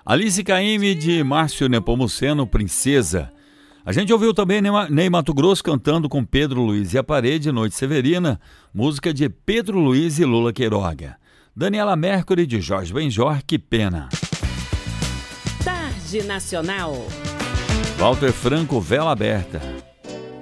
Alice Caymmi de Márcio Nepomuceno, Princesa. A gente ouviu também Ney Matogrosso cantando com Pedro Luiz e a Parede, Noite Severina, música de Pedro Luiz e Lula Queiroga. Daniela Mercury de Jorge Benjor, Que Pena. Tarde Nacional. Walter Franco, Vela Aberta.